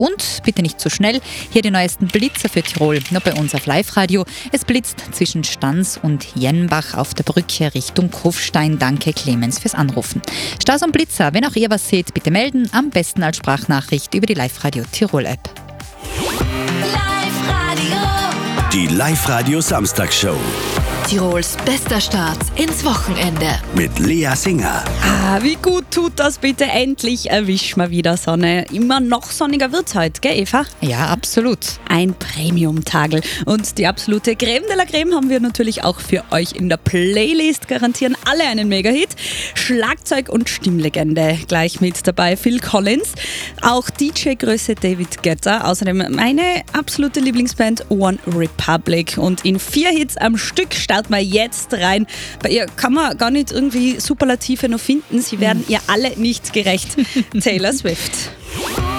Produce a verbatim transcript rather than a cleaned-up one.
Und bitte nicht zu schnell, hier die neuesten Blitzer für Tirol, nur bei uns auf Live-Radio. Es blitzt zwischen Stans und Jenbach auf der Brücke Richtung Kufstein. Danke Clemens fürs Anrufen. Staus und Blitzer, wenn auch ihr was seht, bitte melden, am besten als Sprachnachricht über die Live-Radio Tirol-App. Die Live-Radio Samstagshow. Tirols bester Start ins Wochenende. Mit Lea Singer. Ah, wie gut tut das bitte. Endlich erwisch mal wieder Sonne. Immer noch sonniger wird's heute, gell Eva? Ja, absolut. Ein Premium-Tagel. Und die absolute Creme de la Creme haben wir natürlich auch für euch in der Playlist. Garantieren alle einen Mega-Hit. Schlagzeug- und Stimmlegende gleich mit dabei. Phil Collins. Auch D J-Größe David Guetta. Außerdem meine absolute Lieblingsband One Republic. Und in vier Hits am Stück starten wir jetzt rein. Bei ihr kann man gar nicht irgendwie Superlative noch finden. Sie werden ihr alle nicht gerecht. Taylor Swift.